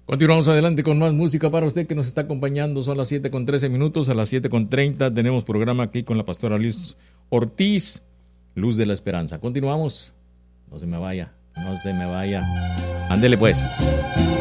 Continuamos adelante con más música para usted que nos está acompañando. Son las 7:13. A las 7:30 tenemos programa aquí con la pastora Liz Ortiz, Luz de la Esperanza. Continuamos. No se me vaya. Ándele pues.